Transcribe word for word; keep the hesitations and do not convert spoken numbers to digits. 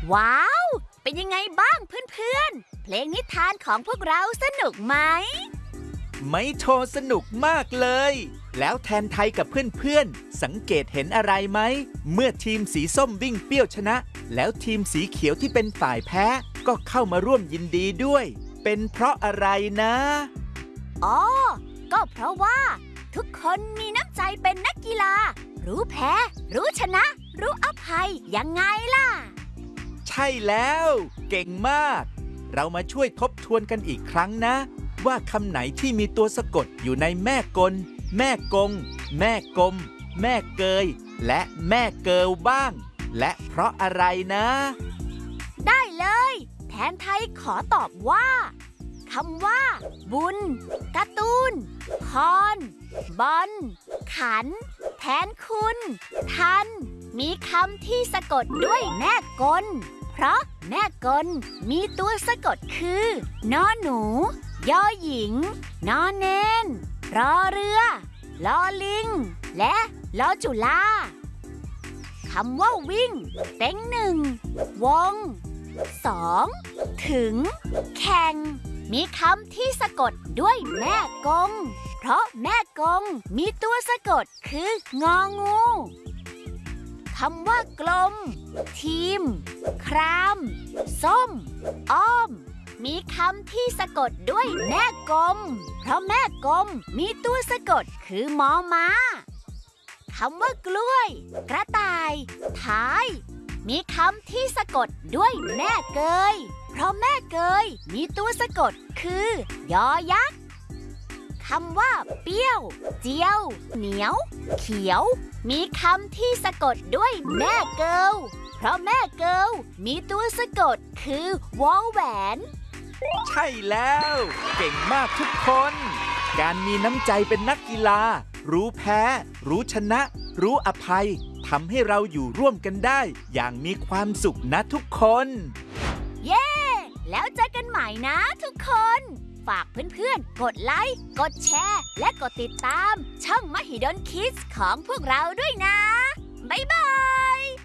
ว้าวเป็นยังไงบ้างเพื่อนๆเพลงนิทานของพวกเราสนุกไหมไม่โชว์สนุกมากเลยแล้วแทนไทยกับเพื่อนๆสังเกตเห็นอะไรไหมเมื่อทีมสีส้มวิ่งเปรี้ยวชนะแล้วทีมสีเขียวที่เป็นฝ่ายแพ้ก็เข้ามาร่วมยินดีด้วยเป็นเพราะอะไรนะอ๋อก็เพราะว่าทุกคนมีน้ำใจเป็นนักกีฬารู้แพ้รู้ชนะรู้อภัยยังไงล่ะใช่แล้วเก่งมากเรามาช่วยทบทวนกันอีกครั้งนะว่าคำไหนที่มีตัวสะกดอยู่ในแม่กลแม่กงแม่กลมแม่เกยและแม่เกิลบ้างและเพราะอะไรนะได้เลยแทนไทยขอตอบว่าคำว่าบุญการ์ตูนพรบอลขันแทนคุณทันมีคำที่สะกดด้วยแม่กลเพราะแม่กลมีตัวสะกดคือนอหนูยอหญิงนอเนนรอเรือลอลิงและลอจุฬาคำว่าวิ่งเต็งหนึ่งวงสองถึงแข่งมีคำที่สะกดด้วยแม่กงเพราะแม่กงมีตัวสะกดคืององูคำว่ากลมทีมครามส้มอ้อมมีคำที่สะกดด้วยแม่กลมเพราะแม่กลมมีตัวสะกดคือมอม้าคำว่ากล้วยกระต่ายท้ายมีคำที่สะกดด้วยแม่เกยเพราะแม่เกยมีตัวสะกดคือยอยักษ์คำว่าเปรี้ยวเจียวเหนียวเขียวมีคำที่สะกดด้วยแม่เกิลเพราะแม่เกิลมีตัวสะกดคือวอแหวนใช่แล้วเก่งมากทุกคนการมีน้ำใจเป็นนักกีฬารู้แพ้รู้ชนะรู้อภัยทำให้เราอยู่ร่วมกันได้อย่างมีความสุขนะทุกคนเย้แล้วเจอกันใหม่นะทุกคนฝากเพื่อนๆกดไลค์กดแชร์และกดติดตามช่องมหิดลคิดส์ของพวกเราด้วยนะบ๊ายบาย